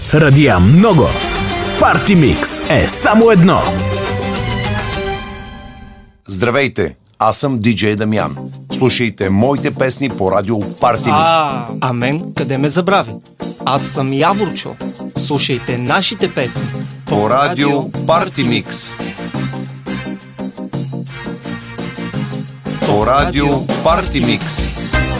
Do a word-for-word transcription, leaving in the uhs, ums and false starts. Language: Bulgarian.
радия много. Парти Микс е само едно. Здравейте, аз съм диджей Дамян. Слушайте моите песни по радио Парти Микс. А, а мен къде ме забрави? Аз съм Яворчо. Слушайте нашите песни по радио Парти Микс. По радио Парти Микс.